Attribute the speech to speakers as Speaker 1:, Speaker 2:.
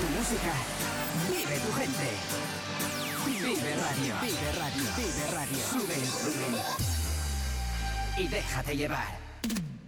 Speaker 1: tu música, vive tu gente. Vive Radio. Vive Radio. Vive Radio. Sube el volumen y déjate llevar.